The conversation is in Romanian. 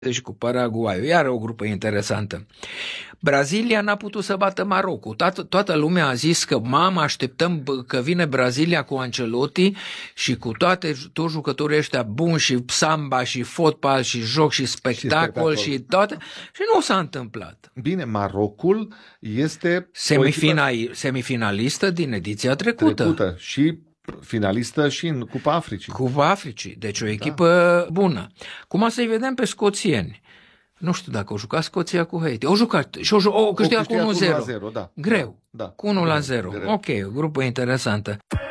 și cu Paraguay, iar o grupă interesantă. Brazilia n-a putut să bată Marocul. Toată lumea a zis că așteptăm că vine Brazilia cu Ancelotti și cu toți jucătorii ăștia buni și samba și fotbal și joc și spectacol și toate. Și nu s-a întâmplat. Bine, Marocul este semifinalistă din ediția trecută. Și finalistă și în Cupa Africii. Cupa Africii, deci o echipă bună. Cum să-i vedem pe scoțieni? Nu știu dacă au jucat Scoția cu Haiti. Au jucat și au câștigat cu 1-0. Da. Greu. Da. Cu 1-0. Ok, o grupă interesantă.